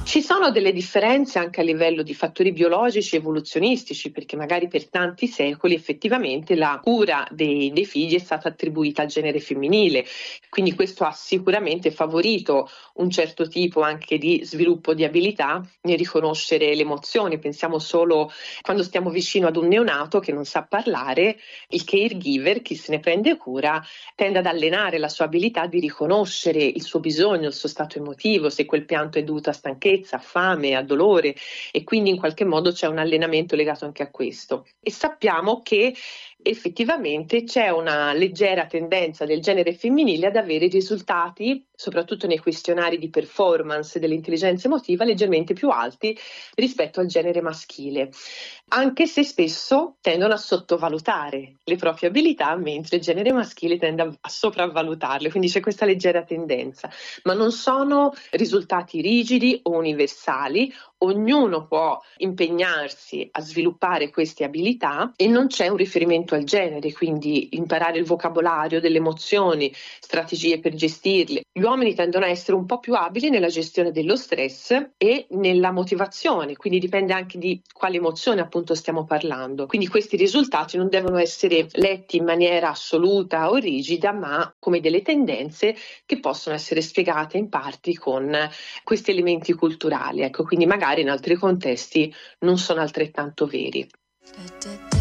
Ci sono delle differenze anche a livello di fattori biologici e evoluzionistici, perché magari per tanti secoli effettivamente la cura dei figli è stata attribuita al genere femminile, quindi questo ha sicuramente favorito un certo tipo anche di sviluppo di abilità nel riconoscere le emozioni. Pensiamo solo quando stiamo vicino ad un neonato che non sa parlare, il caregiver, chi se ne prende cura, tende ad allenare la sua abilità di riconoscere il suo bisogno, il suo stato emotivo, se quel pianto è dovuto a stanchezza, a fame, a dolore, e quindi in qualche modo c'è un allenamento legato anche a questo. E sappiamo che effettivamente c'è una leggera tendenza del genere femminile ad avere risultati, soprattutto nei questionari di performance dell'intelligenza emotiva, leggermente più alti rispetto al genere maschile, anche se spesso tendono a sottovalutare le proprie abilità, mentre il genere maschile tende a sopravvalutarle, quindi c'è questa leggera tendenza, ma non sono risultati rigidi o universali. Ognuno può impegnarsi a sviluppare queste abilità e non c'è un riferimento al genere, quindi imparare il vocabolario delle emozioni, strategie per gestirle. Gli uomini tendono a essere un po' più abili nella gestione dello stress e nella motivazione, quindi dipende anche di quale emozione appunto stiamo parlando. Quindi questi risultati non devono essere letti in maniera assoluta o rigida, ma come delle tendenze che possono essere spiegate in parti con questi elementi culturali, ecco, quindi magari in altri contesti non sono altrettanto veri.